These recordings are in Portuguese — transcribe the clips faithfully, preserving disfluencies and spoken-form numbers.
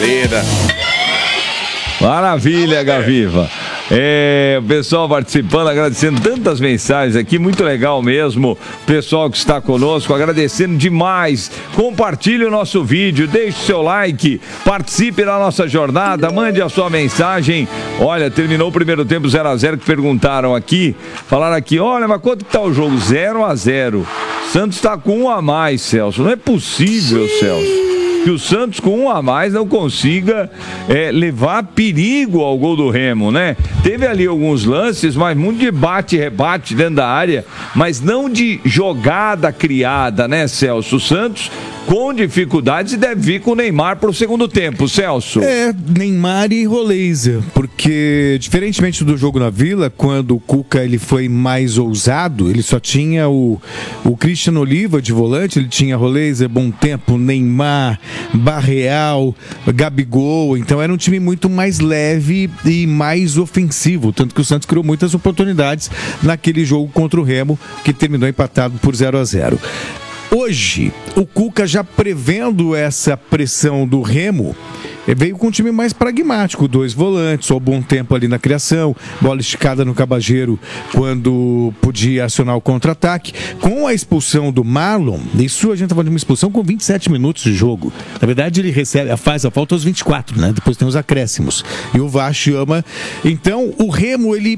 Maravilha, Gaviva. É, o pessoal participando, agradecendo tantas mensagens aqui, muito legal mesmo. O pessoal que está conosco, agradecendo demais. Compartilhe o nosso vídeo, deixe o seu like, participe da nossa jornada, mande a sua mensagem. Olha, terminou o primeiro tempo zero a zero, que perguntaram aqui, falaram aqui, olha, mas quanto que tá o jogo? zero a zero. Santos está com um a mais, Celso. Não é possível, Celso, que o Santos com um a mais não consiga é, levar perigo ao gol do Remo, né? Teve ali alguns lances, mas muito de bate e rebate dentro da área, mas não de jogada criada, né, Celso? O Santos com dificuldades e deve vir com o Neymar para o segundo tempo, Celso. É, Neymar e Roleiser, porque diferentemente do jogo na Vila, quando o Cuca ele foi mais ousado, ele só tinha o, o Christian Oliva de volante, ele tinha Roleiser, Bom Tempo, Neymar, Barreal, Gabigol, então era um time muito mais leve e mais ofensivo, tanto que o Santos criou muitas oportunidades naquele jogo contra o Remo, que terminou empatado por zero a zero. Hoje, o Cuca já prevendo essa pressão do Remo, veio com um time mais pragmático, dois volantes, só bom tempo ali na criação, bola esticada no Cabageiro quando podia acionar o contra-ataque. Com a expulsão do Marlon, isso a gente tá falando de uma expulsão com vinte e sete minutos de jogo. Na verdade, ele recebe, faz a falta aos vinte e quatro, né? Depois tem os acréscimos. E o V A R chama. Então, o Remo, ele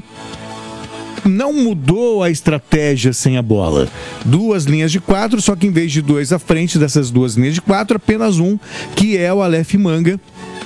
não mudou a estratégia sem a bola. Duas linhas de quatro, só que em vez de dois à frente dessas duas linhas de quatro, apenas um, que é o Aleph Manga.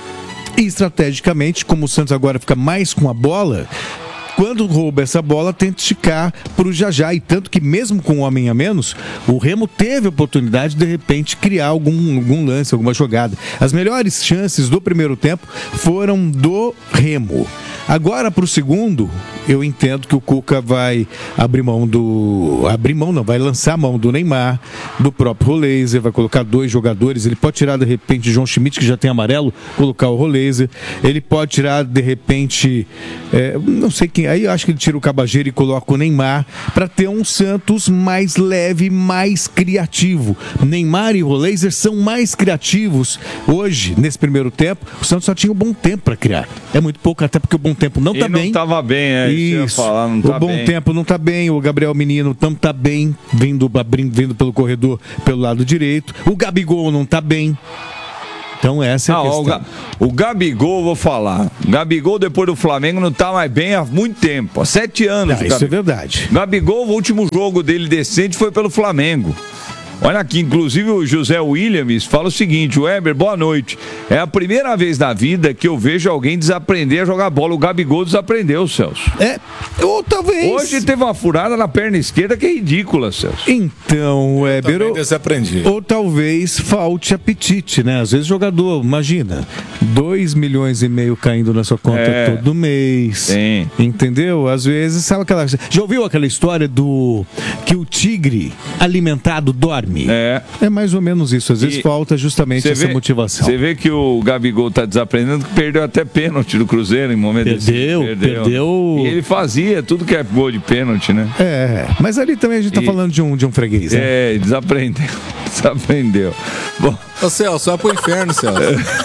E estrategicamente, como o Santos agora fica mais com a bola, quando rouba essa bola, tenta esticar para o Jajá. E tanto que mesmo com um homem a menos, o Remo teve a oportunidade de, de repente, criar algum, algum lance, alguma jogada. As melhores chances do primeiro tempo foram do Remo. Agora, para o segundo, eu entendo que o Cuca vai abrir mão do... Abrir mão não, vai lançar a mão do Neymar, do próprio Roleiser, vai colocar dois jogadores. Ele pode tirar, de repente, o João Schmidt, que já tem amarelo, colocar o Roleiser. Ele pode tirar, de repente, é, não sei quem... Aí eu acho que ele tira o Cabageiro e coloca o Neymar para ter um Santos mais leve, mais criativo. Neymar e Roleiser são mais criativos hoje, nesse primeiro tempo. O Santos só tinha um bom tempo para criar. É muito pouco, até porque o bom tempo não tá ele bem. Não tava bem, é isso. Isso. Isso falar, não tá o bom bem. tempo não tá bem. O Gabriel Menino não tá bem, vindo, vindo pelo corredor pelo lado direito. O Gabigol não tá bem. Então essa é a ah, questão. O, Ga o Gabigol, vou falar. O Gabigol, depois do Flamengo, não tá mais bem há muito tempo. Há sete anos. Ah, isso é verdade. Gabigol, o último jogo dele decente foi pelo Flamengo. Olha aqui, inclusive o José Williams fala o seguinte: Weber, boa noite. É a primeira vez na vida que eu vejo alguém desaprender a jogar bola. O Gabigol desaprendeu, Celso. É, ou talvez... Hoje teve uma furada na perna esquerda que é ridícula, Celso. Então, Weber, ou, desaprendi. ou talvez falte apetite, né? Às vezes jogador, imagina, dois milhões e meio caindo na sua conta É. todo mês. Sim. Entendeu? Às vezes, sabe aquela... Já ouviu aquela história do... que o tigre alimentado dorme? É. É mais ou menos isso. Às vezes E falta justamente essa vê, motivação. Você vê que o Gabigol tá desaprendendo, que perdeu até pênalti do Cruzeiro em momento Perdeu, desse. perdeu. E ele fazia tudo que é gol de pênalti, né? É, mas ali também a gente tá E- falando de um, de um freguês, né? É, desaprendeu. Desaprendeu. Bom, Ô Celso, vai pro inferno, Celso.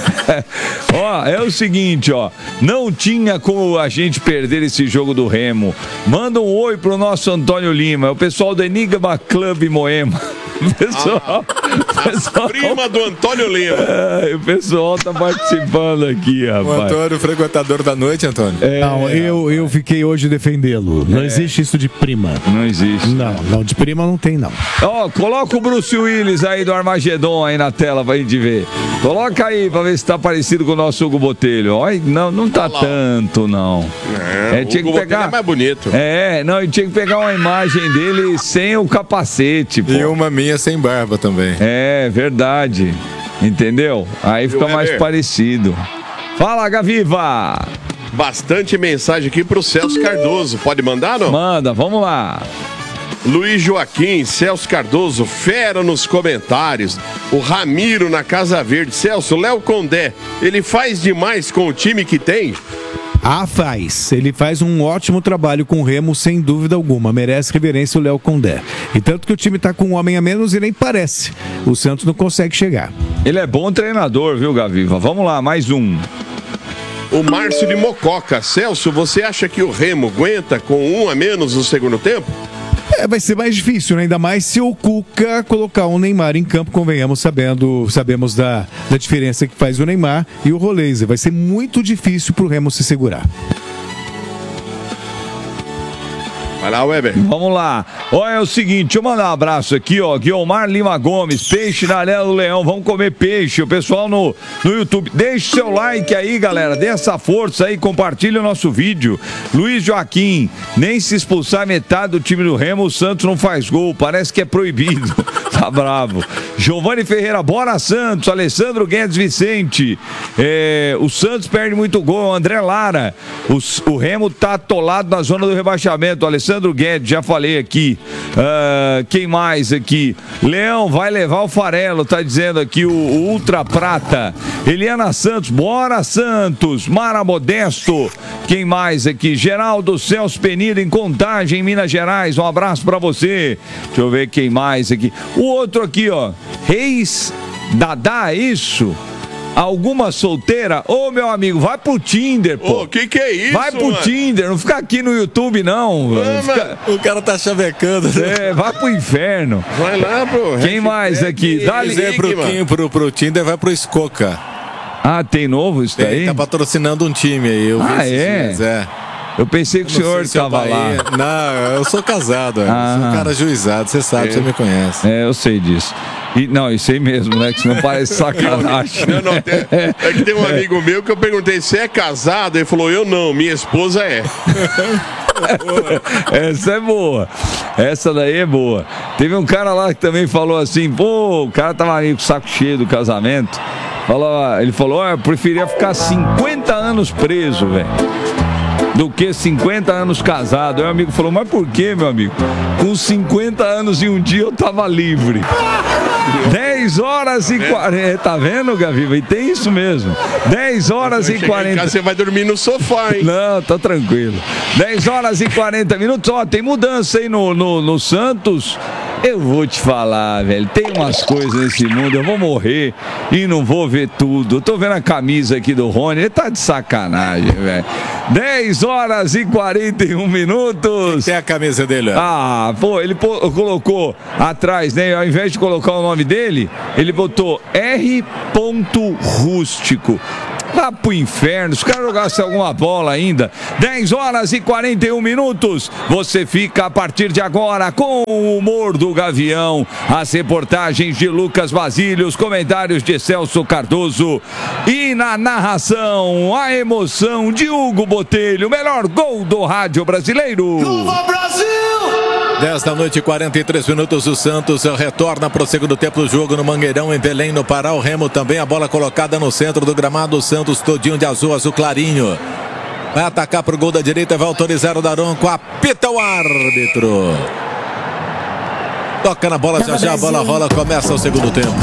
ó, é o seguinte, ó. Não tinha como a gente perder esse jogo do Remo. Manda um oi pro nosso Antônio Lima, é o pessoal do Enigma Club Moema. O pessoal, Ah, pessoal, prima do Antônio Lima. é, o pessoal tá participando aqui, O rapaz. Antônio, frequentador da noite, Antônio. É, Não, eu, eu fiquei hoje defendê-lo. Não existe isso de prima. não existe. Não, não, de prima não tem, não. Ó, coloca o Bruce Willis aí do Armagedon aí na tela pra gente ver. Coloca aí pra ver se tá parecido com o nosso Hugo Botelho. Ó, não, não tá Olha lá. tanto, não. É, É, tinha o que pegar. é mais bonito. É, não, e tinha que pegar uma imagem dele sem o capacete, pô. E uma minha sem barba também. É, verdade. Entendeu? Aí fica mais Weber? parecido. Fala, Gaviva! Bastante mensagem aqui pro Celso Cardoso. Pode mandar, não? Manda, vamos lá. Luiz Joaquim, Celso Cardoso, fera nos comentários. O Ramiro na Casa Verde. Celso, Léo Condé, ele faz demais com o time que tem? Ah, faz. Ele faz um ótimo trabalho com o Remo, sem dúvida alguma. Merece reverência o Léo Condé. E tanto que o time tá com um homem a menos e nem parece. O Santos não consegue chegar. Ele é bom treinador, viu, Gaviva? Vamos lá, mais um. O Márcio de Mococa. Celso, você acha que o Remo aguenta com um a menos no segundo tempo? É, vai ser mais difícil, né? Ainda mais se o Cuca colocar o Neymar em campo, convenhamos, sabendo, sabemos da, da diferença que faz o Neymar e o Roleiser. Vai ser muito difícil pro Remo se segurar. Vai lá, Weber. Vamos lá. Olha, é o seguinte, deixa eu mandar um abraço aqui, ó. Guilmar Lima Gomes, peixe na Arena do Leão. Vamos comer peixe. O pessoal no, no YouTube. Deixe seu like aí, galera. Dê essa força aí, compartilhe o nosso vídeo. Luiz Joaquim, nem se expulsar metade do time do Remo, o Santos não faz gol. Parece que é proibido. Tá bravo. Giovanni Ferreira, bora Santos. Alessandro Guedes Vicente. É, o Santos perde muito gol. André Lara. O, o Remo tá atolado na zona do rebaixamento. Alessandro Guedes, já falei aqui. Uh, quem mais aqui? Leão vai levar o farelo, tá dizendo aqui o, o Ultra Prata. Eliana Santos, bora Santos. Mara Modesto, quem mais aqui? Geraldo Celso Penido em Contagem, Minas Gerais, um abraço pra você. Deixa eu ver quem mais aqui. O outro aqui, ó, Reis Dadá, isso? Alguma solteira? Ô, meu amigo, vai pro Tinder, pô. Ô, que que é isso, vai pro mano? Tinder, não fica aqui no YouTube, não. Ah, fica... O cara tá chavecando. É, vai pro inferno. Vai lá, pro... Quem mais aqui? Dá-lhe pro, Kim, pro, pro Tinder, vai pro Escoca. Ah, tem novo isso daí? Ele tá patrocinando um time aí. Eu ah, vi é? dias, é? Eu pensei que o senhor estava lá. Não, eu sou casado, ah. eu sou um cara juizado, você sabe, é. Você me conhece. É, eu sei disso. E, não, isso aí mesmo, né? Que senão parece sacanagem. Não, não, tem, é que tem um amigo meu que eu perguntei se é casado, ele falou, eu não, minha esposa é. Essa é boa. Essa daí é boa. Teve um cara lá que também falou assim, pô, o cara tava aí com o saco cheio do casamento. Falou, ele falou, ó, eu preferia ficar cinquenta anos preso, velho, do que cinquenta anos casado. Aí o amigo falou, mas por que, meu amigo? Com cinquenta anos e um dia eu tava livre. dez horas e quarenta. Tá vendo, Gaviva? E tem isso mesmo. dez horas e quarenta. Você vai dormir no sofá, hein? Não, tá tranquilo. dez horas e quarenta minutos. Ó, tem mudança aí no, no, no Santos. Eu vou te falar, velho, tem umas coisas nesse mundo, eu vou morrer e não vou ver tudo. Eu tô vendo a camisa aqui do Rony, ele tá de sacanagem, velho. dez horas e quarenta e um minutos. Tem a camisa dele, ó. Ah, pô, ele pô, colocou atrás, né, ao invés de colocar o nome dele, ele botou R. Rústico. Vá pro inferno, se o cara jogasse alguma bola ainda. dez horas e quarenta e um minutos. Você fica a partir de agora com o humor do Gavião, as reportagens de Lucas Basílio, os comentários de Celso Cardoso e na narração, a emoção de Hugo Botelho, o melhor gol do rádio brasileiro. Viva Brasil! dez da noite e quarenta e três minutos, o Santos retorna para o segundo tempo do jogo no Mangueirão, em Belém, no Pará. O Remo também, a bola colocada no centro do gramado, o Santos todinho de azul, azul clarinho. Vai atacar para o gol da direita, vai autorizar o Daronco, apita o árbitro. Toca na bola, já já a bola rola, começa o segundo tempo.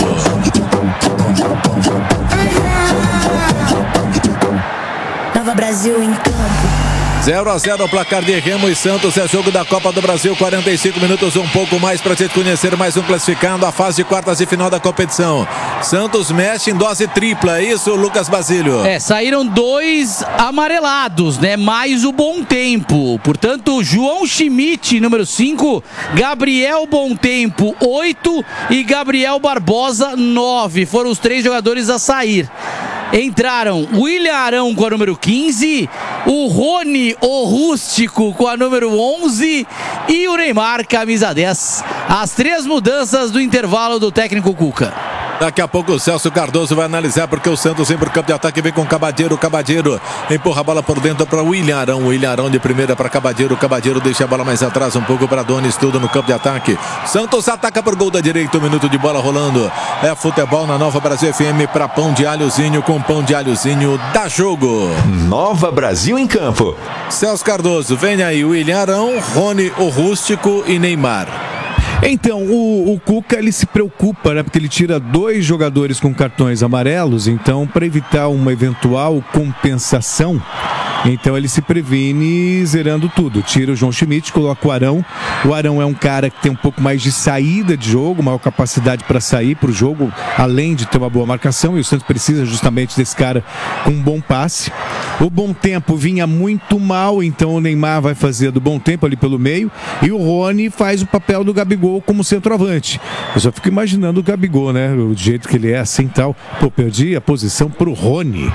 Nova Brasil em campo. zero a zero o placar de Remo e Santos, é jogo da Copa do Brasil, quarenta e cinco minutos, um pouco mais para a gente conhecer mais um classificando a fase de quartas de final da competição. Santos mexe em dose tripla, é isso, Lucas Basílio? É, saíram dois amarelados, né? Mais o Bom Tempo. Portanto, João Schmidt, número cinco, Gabriel Bom Tempo, oito e Gabriel Barbosa, nove. Foram os três jogadores a sair. Entraram William Arão com a número quinze, o Rony, o Rústico, com a número onze e o Neymar, camisa dez. As três mudanças do intervalo do técnico Cuca. Daqui a pouco o Celso Cardoso vai analisar porque o Santos vem para o campo de ataque, vem com o Cabadeiro, o Cabadeiro empurra a bola por dentro para o William Arão, William Arão de primeira para Cabadeiro, o Cabadeiro deixa a bola mais atrás um pouco para Donis, tudo no campo de ataque. Santos ataca por gol da direita, um minuto de bola rolando. É futebol na Nova Brasil F M para Pão de Alhozinho, com Pão de Alhozinho, dá jogo. Nova Brasil em campo. Celso Cardoso, vem aí William Arão, Rony, o Rústico e Neymar. Então, o, o Cuca, ele se preocupa, né? Porque ele tira dois jogadores com cartões amarelos. Então, para evitar uma eventual compensação, Então ele se previne zerando tudo. Tira o João Schmidt, coloca o Arão. O Arão é um cara que tem um pouco mais de saída de jogo, maior capacidade para sair para o jogo, além de ter uma boa marcação, e o Santos precisa justamente desse cara com um bom passe. O Bom Tempo vinha muito mal, então o Neymar vai fazer do Bom Tempo ali pelo meio, e o Rony faz o papel do Gabigol como centroavante. Eu só fico imaginando o Gabigol, né? O jeito que ele é assim e tal. Pô, perdi a posição pro Rony.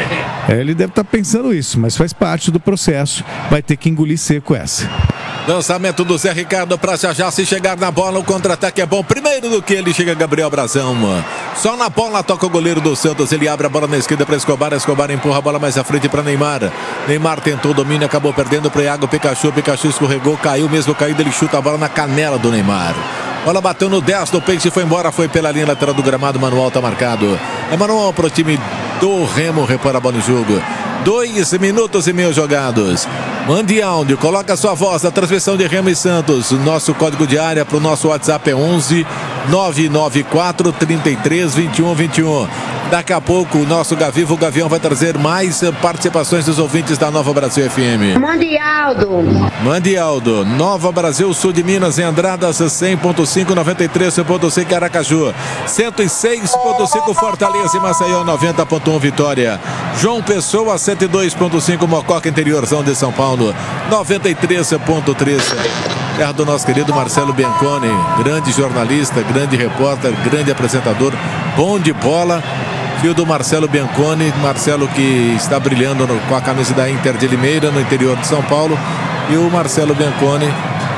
É, ele deve estar pensando isso, mas faz parte do processo. Vai ter que engolir seco essa. Lançamento do Zé Ricardo para já já, se chegar na bola, o contra-ataque é bom. Primeiro do que ele chega Gabriel Brazão. Só na bola toca o goleiro do Santos. Ele abre a bola na esquerda para Escobar. Escobar empurra a bola mais à frente para Neymar. Neymar tentou domínio, acabou perdendo para Iago Pikachu. Pikachu escorregou, caiu, mesmo caído, ele chuta a bola na canela do Neymar. Bola bateu no dez do Peixe, foi embora, foi pela linha lateral do gramado. Manual tá marcado. É manual pro time do Remo repor a bola em jogo. Dois minutos e meio jogados. Mande áudio, coloca a sua voz na transmissão de Remo e Santos. Nosso código de área para o nosso WhatsApp é onze nove nove quatro, trinta e três, vinte e um, vinte e um. Daqui a pouco o nosso Gavivo, o Gavião, vai trazer mais participações dos ouvintes da Nova Brasil F M. Mande Aldo. Mande Aldo. Nova Brasil, sul de Minas, em Andradas, cem ponto cinco, noventa e três ponto cinco Aracaju, cento e seis ponto cinco Fortaleza e Maceió, noventa ponto um Vitória. João Pessoa, cento e dois ponto cinco Mococa, interiorzão de São Paulo, noventa e três ponto três. Terra do nosso querido Marcelo Bianconi, grande jornalista, grande repórter, grande apresentador, bom de bola. Fio do Marcelo Bianconi, Marcelo que está brilhando no, com a camisa da Inter de Limeira, no interior de São Paulo. E o Marcelo Bianconi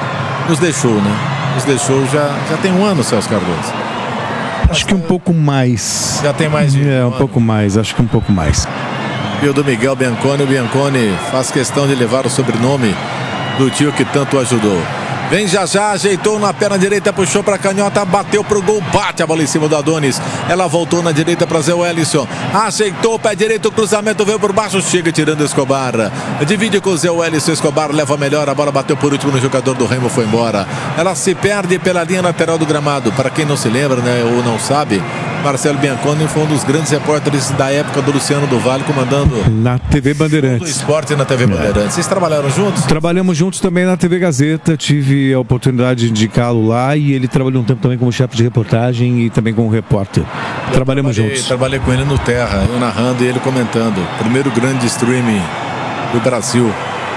nos deixou, né? Nos deixou já, já tem um ano, Celso Cardoso. Acho que um pouco mais. Já tem mais de É, um um pouco mais, acho que um pouco mais. Fio do Miguel Bianconi, o Bianconi faz questão de levar o sobrenome do tio que tanto ajudou. Vem já já, ajeitou na perna direita, puxou para a canhota, bateu pro gol, bate a bola em cima do Adonis. Ela voltou na direita para Zé Wellison, ajeitou o pé direito, o cruzamento veio por baixo, chega tirando Escobar. Divide com o Zé Wellison, Escobar leva melhor, a bola bateu por último no jogador do Remo, foi embora. Ela se perde pela linha lateral do gramado. Para quem não se lembra, né, ou não sabe, Marcelo Bianconi foi um dos grandes repórteres da época do Luciano do Vale, comandando na T V Bandeirantes. Do esporte na T V Bandeirantes. Vocês trabalharam juntos? Trabalhamos juntos também na T V Gazeta, tive a oportunidade de indicá-lo lá e ele trabalhou um tempo também como chefe de reportagem e também como repórter. Eu Trabalhamos trabalhei, juntos. Trabalhei com ele no Terra, eu narrando e ele comentando. Primeiro grande streaming do Brasil.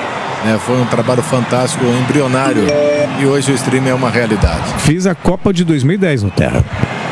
É, foi um trabalho fantástico, embrionário. E hoje o streaming é uma realidade. Fiz a Copa de dois mil e dez no Terra.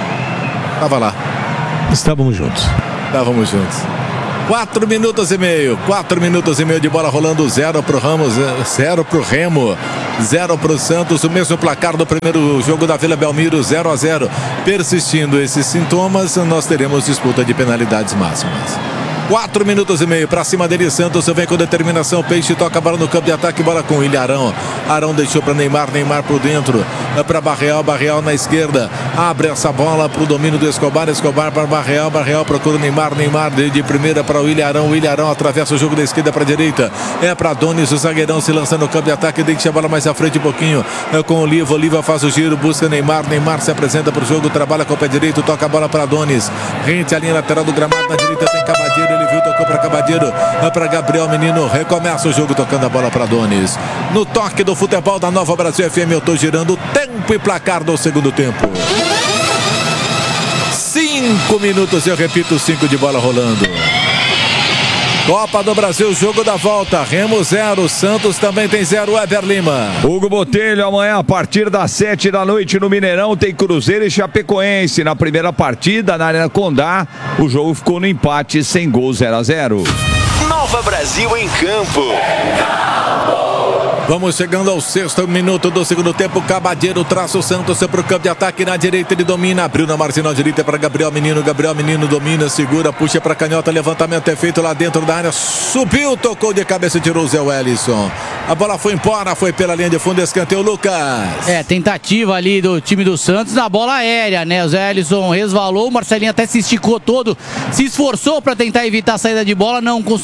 Estava lá. Estávamos juntos. Estávamos juntos. Quatro minutos e meio. Quatro minutos e meio de bola rolando. Zero pro Ramos, zero pro Remo, zero pro Santos. O mesmo placar do primeiro jogo da Vila Belmiro, zero a zero. Persistindo esses sintomas, nós teremos disputa de penalidades máximas. Quatro minutos e meio para cima dele, Santos vem com determinação, Peixe toca a bola no campo de ataque, bola com o William Arão. Arão deixou para Neymar, Neymar por dentro, para Barreal, Barreal na esquerda, abre essa bola para o domínio do Escobar, Escobar para Barreal, Barreal procura o Neymar, Neymar de, de primeira para o William Arão, William Arão atravessa o jogo da esquerda para a direita, é para Donis, o zagueirão se lançando no campo de ataque, deixa a bola mais à frente um pouquinho, é com o Oliva, Oliva faz o giro, busca Neymar, Neymar se apresenta para o jogo, trabalha com o pé direito, toca a bola para Donis, rente a linha lateral do gramado, na direita tem Cavadeiro, ele viu, tocou para Cavadeiro, é para Gabriel Menino, recomeça o jogo tocando a bola para Donis. No toque do futebol da Nova Brasil F M, eu estou girando tempo e placar do segundo tempo. Cinco minutos, eu repito, cinco de bola rolando. Copa do Brasil, jogo da volta, Remo zero, Santos também tem zero, Ever Lima. Hugo Botelho, amanhã a partir das sete da noite no Mineirão tem Cruzeiro e Chapecoense. Na primeira partida, na Arena Condá, o jogo ficou no empate sem gol, zero a zero. Nova Brasil em campo. Vamos chegando ao sexto minuto do segundo tempo. Cabadeiro traça o Santos para o campo de ataque. Na direita ele domina. Abriu na marginal direita para Gabriel Menino. Gabriel Menino domina, segura, puxa para a canhota. Levantamento é feito lá dentro da área. Subiu, tocou de cabeça e tirou o Zé Wellison. A bola foi embora, foi pela linha de fundo. Escanteio, Lucas. É, tentativa ali do time do Santos na bola aérea, né? O Zé Wellison resvalou. O Marcelinho até se esticou todo, se esforçou para tentar evitar a saída de bola. Não conseguiu.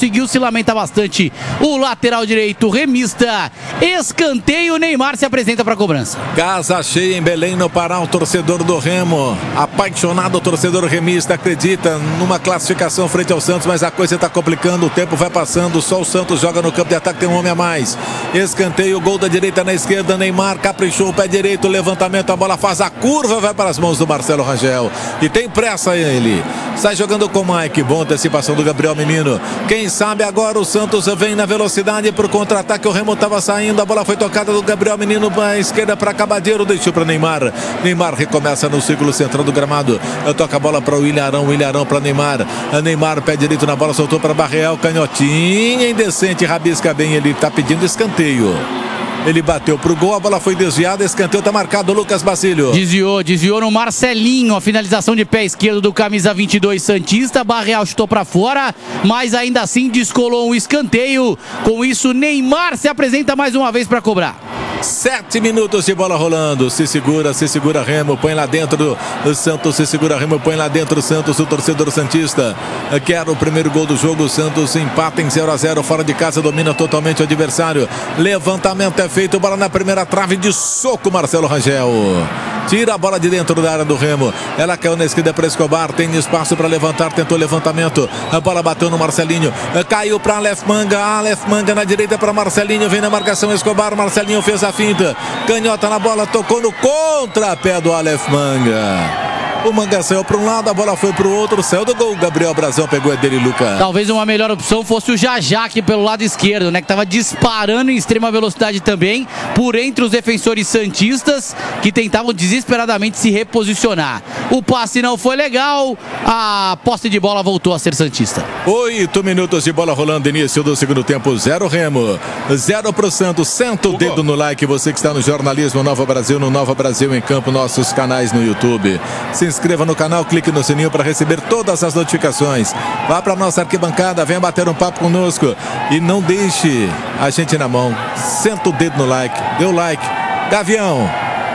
conseguiu, se lamenta bastante o lateral direito remista. Escanteio, Neymar se apresenta para a cobrança. Casa cheia em Belém, no Pará, o torcedor do Remo, apaixonado torcedor remista, acredita numa classificação frente ao Santos, mas a coisa está complicando, o tempo vai passando, só o Santos joga no campo de ataque, tem um homem a mais. Escanteio, gol da direita na esquerda, Neymar caprichou o pé direito, levantamento, a bola faz a curva, vai para as mãos do Marcelo Rangel, e tem pressa ele, sai jogando com o Mike, boa antecipação do Gabriel Menino, quem sabe agora o Santos vem na velocidade para o contra-ataque, o Remo estava saindo, a bola foi tocada do Gabriel Menino para a esquerda para Cabadeiro, deixou para Neymar, Neymar recomeça no círculo central do gramado, toca a bola para o Ilharão, Ilharão para Neymar, a Neymar pé direito na bola, soltou para Barreal, canhotinha indecente, rabisca bem, ele está pedindo escanteio. Ele bateu pro gol, a bola foi desviada, escanteio tá marcado, Lucas Basílio. Desviou, desviou no Marcelinho, a finalização de pé esquerdo do camisa vinte e dois Santista, Barreal chutou pra fora, mas ainda assim descolou um escanteio. Com isso, Neymar se apresenta mais uma vez para cobrar. Sete minutos de bola rolando, se segura, se segura Remo, põe lá dentro o Santos, se segura Remo, põe lá dentro o Santos, o torcedor Santista quer o primeiro gol do jogo, o Santos empata em zero a zero, fora de casa, domina totalmente o adversário, levantamento é feito, bola na primeira trave de soco, Marcelo Rangel tira a bola de dentro da área do Remo, ela caiu na esquerda para Escobar, tem espaço para levantar, tentou levantamento, a bola bateu no Marcelinho, caiu para Aleph Manga, Aleph Manga na direita para Marcelinho, vem na marcação Escobar, Marcelinho fez a finta, canhota na bola, tocou no contrapé do Aleph Manga. O Manga saiu para um lado, a bola foi para o outro, saiu do gol, Gabriel Brazão pegou a dele, Lucas. Talvez uma melhor opção fosse o Jajá aqui pelo lado esquerdo, né? Que estava disparando em extrema velocidade também, por entre os defensores santistas, que tentavam desesperadamente se reposicionar. O passe não foi legal, a posse de bola voltou a ser santista. Oito minutos de bola rolando, início do segundo tempo, zero Remo, zero pro Santos, senta o dedo no like, você que está no jornalismo Nova Brasil, no Nova Brasil em Campo, nossos canais no YouTube. Se inscreva no canal, clique no sininho para receber todas as notificações. Vá para nossa arquibancada, venha bater um papo conosco e não deixe a gente na mão. Senta o dedo no like, dê o like. Gavião.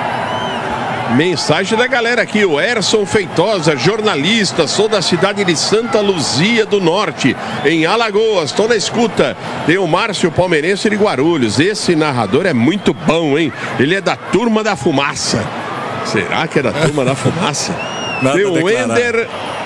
Mensagem da galera aqui, o Erson Feitosa, jornalista, sou da cidade de Santa Luzia do Norte, em Alagoas, estou na escuta. Tem o Márcio Palmeirense de Guarulhos, esse narrador é muito bom, hein? Ele é da Turma da Fumaça. Será que é da Turma da Fumaça? Nada Tem o Ender,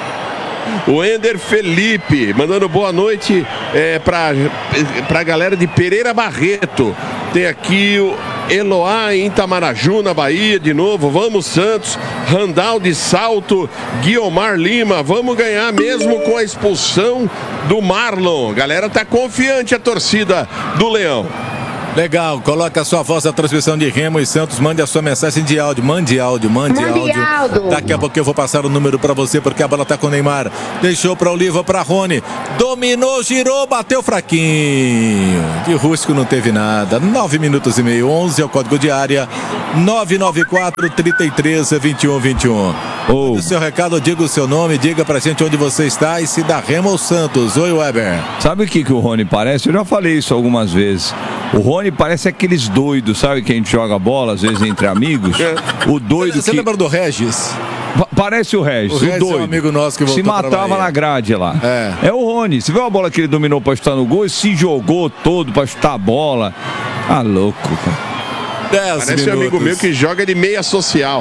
o Ender Felipe, mandando boa noite é, para a galera de Pereira Barreto. Tem aqui o Eloá em Itamaraju, na Bahia, de novo. Vamos, Santos. Randal de Salto, Guiomar Lima. Vamos ganhar mesmo com a expulsão do Marlon. Galera tá confiante, a torcida do Leão. Legal, coloca a sua voz na transmissão de Remo e Santos, mande a sua mensagem de áudio, mande áudio, mande, mande áudio. áudio. Daqui a pouco eu vou passar o número para você, porque a bola tá com o Neymar. Deixou para Oliva, para Rony, dominou, girou, bateu fraquinho. De rústico não teve nada. Nove minutos e meio, onze é o código de área, nove nove quatro, trinta e três, vinte e um, vinte e um. Oh. O seu recado, diga o seu nome, diga pra gente onde você está e se dá Remo ou Santos. Oi, Weber. Sabe o que, que o Rony parece? Eu já falei isso algumas vezes. O Rony parece aqueles doidos, sabe, que a gente joga bola, às vezes, entre amigos? O doido Você que... lembra do Regis? Parece o Regis, o, o Regis doido. É um amigo nosso que se matava na grade lá. É. é o Rony. Você viu a bola que ele dominou pra chutar no gol e se jogou todo pra chutar a bola? Ah, louco, cara. Dez Parece minutos. um amigo meu que joga de meia social.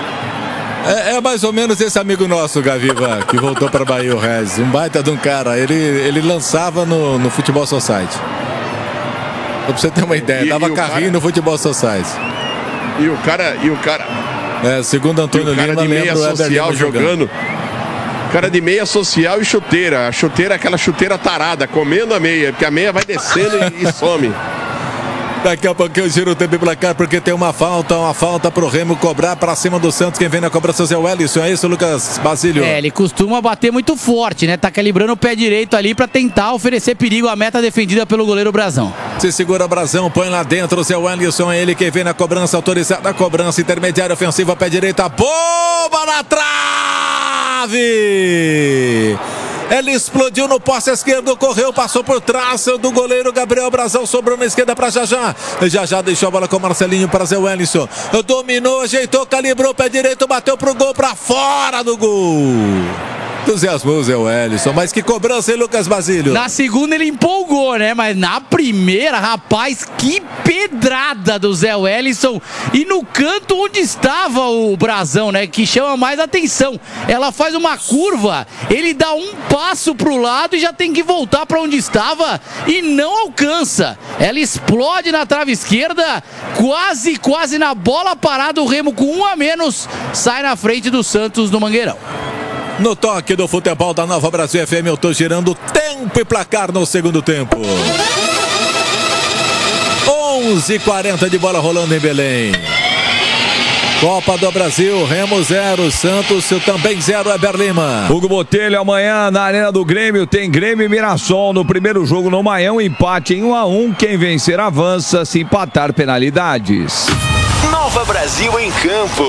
É, é mais ou menos esse amigo nosso, Gaviva, que voltou para Bahia, o Regis. Um baita de um cara. Ele, ele lançava no, no Futebol Society. Pra você ter uma ideia, e, dava e carrinho cara... no Futebol Society. E o cara, e o cara... É, segundo Antônio e o cara Lima, de meia social jogando. jogando. Cara de meia social e chuteira. A chuteira, aquela chuteira tarada, comendo a meia, porque a meia vai descendo e, e some. Daqui a pouquinho eu giro o tempo e placar, porque tem uma falta, uma falta pro Remo cobrar pra cima do Santos. Quem vem na cobrança é o Ellison, é isso, Lucas Basílio? É, ele costuma bater muito forte, né? Tá calibrando o pé direito ali pra tentar oferecer perigo à meta defendida pelo goleiro Brazão. Se segura Brazão, põe lá dentro o seu Ellison, é ele quem vem na cobrança, autorizada a cobrança, intermediária ofensiva, pé direita, bomba na trave! Ele explodiu no poste esquerdo, correu, passou por trás do goleiro Gabriel Brazão, sobrou na esquerda para Jajá. Jajá deixou a bola com Marcelinho para Zé Wellison. Dominou, ajeitou, calibrou o pé direito, bateu pro gol, para fora do gol. Entusiasmou o Zé Wellison, mas que cobrança, hein, Lucas Basílio? Na segunda ele empolgou, né? Mas na primeira, rapaz, que pedrada do Zé Wellison. E no canto onde estava o Brazão, né? Que chama mais atenção. Ela faz uma curva, ele dá um passo pro lado e já tem que voltar para onde estava e não alcança. Ela explode na trave esquerda, quase, quase na bola parada. O Remo com um a menos sai na frente do Santos no Mangueirão. No toque do futebol da Nova Brasil F M, eu tô girando tempo e placar no segundo tempo. onze e quarenta de bola rolando em Belém. Copa do Brasil, Remo zero, Santos também zero, Eber Lima. Hugo Botelho, amanhã na Arena do Grêmio tem Grêmio e Mirassol no primeiro jogo no Maião, empate em um a um, quem vencer avança, se empatar penalidades. Nova Brasil em campo.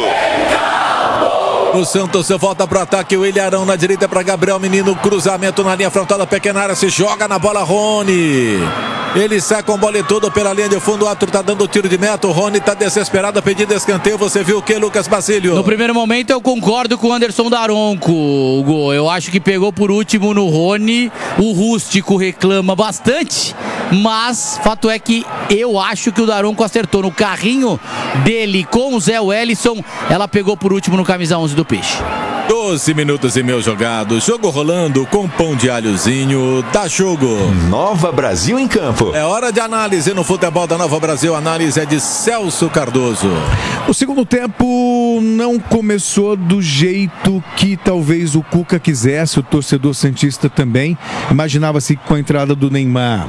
O Santos volta pro ataque, o Ilharão na direita para Gabriel Menino, cruzamento na linha frontal da pequena área, se joga na bola Rony. Ele sai com bola e tudo pela linha de fundo, o árbitro tá dando tiro de meta, o Rony tá desesperado pedindo escanteio. Você viu o que, Lucas Basílio? No primeiro momento eu concordo com o Anderson Daronco, Hugo. Eu acho que pegou por último no Rony. O Rústico reclama bastante, mas fato é que eu acho que o Daronco acertou no carrinho dele com o Zé Wellison. Ela pegou por último no camisa onze do Peixe. doze minutos e meio jogado, jogo rolando com pão de alhozinho, dá jogo. Nova Brasil em campo. É hora de análise no futebol da Nova Brasil, análise é de Celso Cardoso. O segundo tempo não começou do jeito que talvez o Cuca quisesse, o torcedor santista também. Imaginava-se com a entrada do Neymar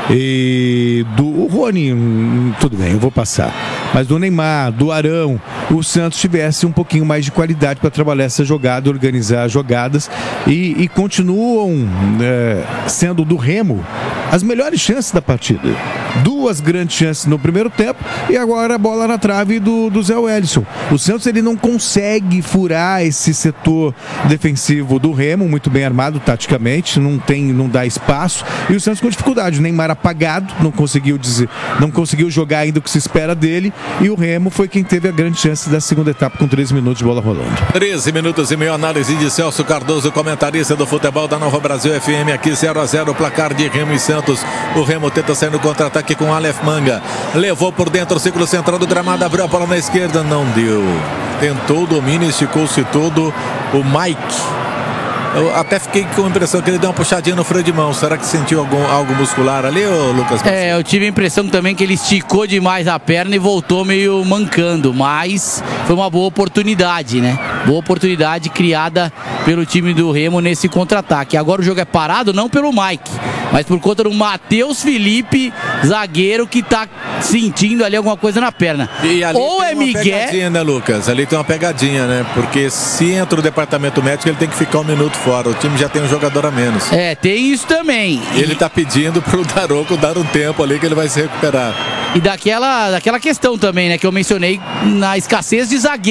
e do o Rony, tudo bem, eu vou passar. Mas do Neymar, do Arão, o Santos tivesse um pouquinho mais de qualidade para trabalhar essa jogada, organizar jogadas e, e continuam é, sendo do Remo as melhores chances da partida. Duas grandes chances no primeiro tempo e agora a bola na trave do, do Zé Wellison. O Santos ele não consegue furar esse setor defensivo do Remo, muito bem armado taticamente, não tem, não dá espaço, e o Santos com dificuldade. O Neymar apagado, não conseguiu dizer, não conseguiu jogar ainda o que se espera dele, e o Remo foi quem teve a grande chance da segunda etapa com treze minutos de bola rolando. treze minutos e meio, análise de Celso Cardoso, comentarista do futebol da Nova Brasil F M, aqui zero a zero, placar de Remo e Santos. O Remo tenta sair no contra-ataque com Aleph Manga, levou por dentro o círculo central do gramado, abriu a bola na esquerda, não deu. Tentou o domínio, esticou-se todo o Mike. Eu até fiquei com a impressão que ele deu uma puxadinha no freio de mão. Será que sentiu algum, algo muscular ali, ô Lucas? É, eu tive a impressão também que ele esticou demais a perna e voltou meio mancando, mas foi uma boa oportunidade, né? Boa oportunidade criada pelo time do Remo nesse contra-ataque. Agora o jogo é parado não pelo Mike, mas por conta do Matheus Felipe, zagueiro, que tá sentindo ali alguma coisa na perna. E ali Ou tem é uma Miguel, pegadinha, né, Lucas? Ali tem uma pegadinha, né? Porque se entra o departamento médico, ele tem que ficar um minuto fora. O time já tem um jogador a menos. É, tem isso também. Ele tá pedindo pro Daronco dar um tempo ali que ele vai se recuperar. E daquela, daquela questão também, né, que eu mencionei na escassez de zagueiro.